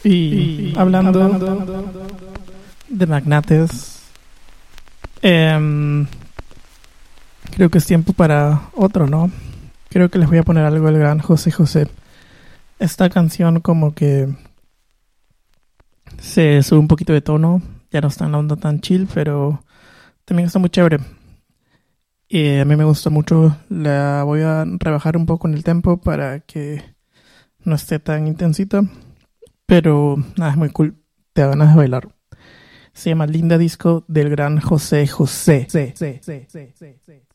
Y hablando de magnates, creo que es tiempo para otro, ¿no? Creo que les voy a poner algo del gran José José. Esta canción como que se sube un poquito de tono, ya no está en la onda tan chill, pero también está muy chévere. Y a mí me gusta mucho, la voy a rebajar un poco en el tempo para que no esté tan intensita, pero nada, es muy cool, te da ganas de bailar. Se llama Linda Disco del gran José José.